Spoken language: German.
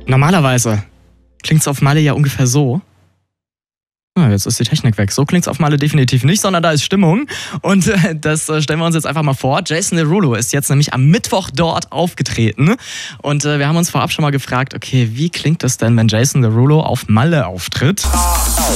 Normalerweise klingt's auf Malle ja ungefähr so. Jetzt ist die Technik weg. So klingt's auf Malle definitiv nicht, sondern da ist Stimmung. Und das stellen wir uns jetzt einfach mal vor. Jason Derulo ist jetzt nämlich am Mittwoch dort aufgetreten. Und wir haben uns vorab schon mal gefragt, okay, wie klingt es denn, wenn Jason Derulo auf Malle auftritt?